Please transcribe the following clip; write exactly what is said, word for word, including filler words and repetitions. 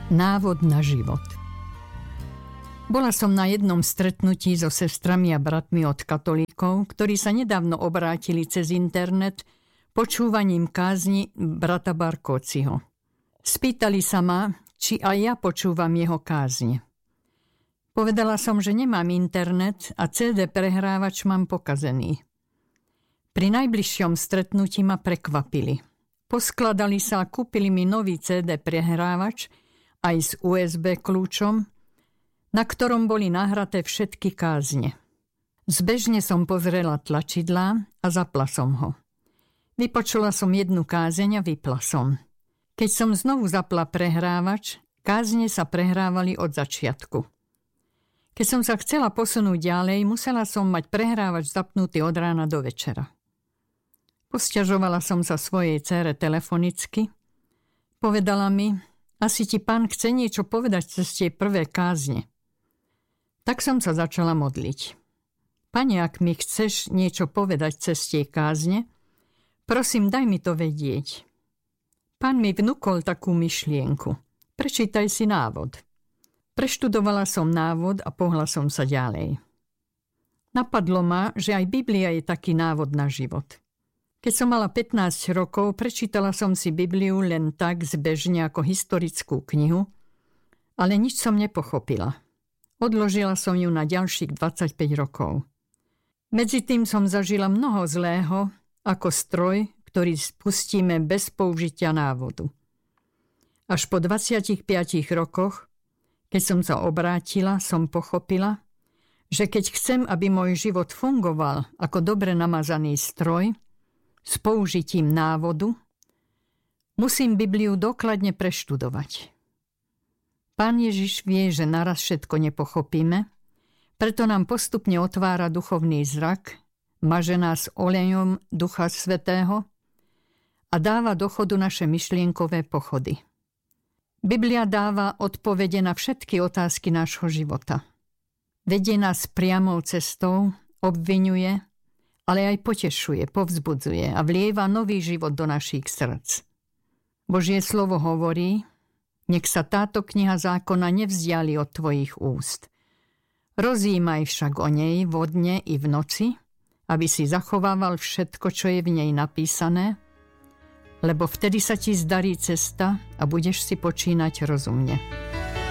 Návod na život. Bola som na jednom stretnutí so sestrami a bratmi od katolíkov, ktorí sa nedávno obrátili cez internet počúvaním kázni brata Barkóciho. Spýtali sa ma, či aj ja počúvam jeho kázne. Povedala som, že nemám internet a cé dé prehrávač mám pokazený. Pri najbližšom stretnutí ma prekvapili. Poskladali sa a kúpili mi nový cé dé prehrávač aj s ú es bé kľúčom, na ktorom boli nahraté všetky kázne. Zbežne som pozrela tlačidlá a zapla som ho. Vypočula som jednu kázeň a vypla som. Keď som znovu zapla prehrávač, kázne sa prehrávali od začiatku. Keď som sa chcela posunúť ďalej, musela som mať prehrávač zapnutý od rána do večera. Posťažovala som sa svojej dcére telefonicky. Povedala mi, asi ti Pán chce niečo povedať cez tie prvé kázne. Tak som sa začala modliť. Pane, ak mi chceš niečo povedať cez tie kázne, prosím, daj mi to vedieť. Pán mi vnúkol takú myšlienku. Prečítaj si návod. Preštudovala som návod a pohla som sa ďalej. Napadlo ma, že aj Biblia je taký návod na život. Keď som mala pätnásť rokov, prečítala som si Bibliu len tak zbežne ako historickú knihu, ale nič som nepochopila. Odložila som ju na ďalších dvadsaťpäť rokov. Medzi tým som zažila mnoho zlého, ako stroj, ktorý spustíme bez použitia návodu. Až po dvadsiatich piatich rokoch, keď som sa obrátila, som pochopila, že keď chcem, aby môj život fungoval ako dobre namazaný stroj, s použitím návodu, musím Bibliu dokladne preštudovať. Pán Ježiš vie, že naraz všetko nepochopíme, preto nám postupne otvára duchovný zrak, maže nás olejom Ducha Svätého a dáva do chodu naše myšlienkové pochody. Biblia dáva odpovede na všetky otázky nášho života. Vedie nás priamou cestou, obviňuje, ale aj potešuje, povzbudzuje a vlieva nový život do našich srdc. Božie slovo hovorí, nech sa táto kniha zákona nevzdiali od tvojich úst. Rozjímaj však o nej vodne i v noci, aby si zachovával všetko, čo je v nej napísané, lebo vtedy sa ti zdarí cesta a budeš si počínať rozumne.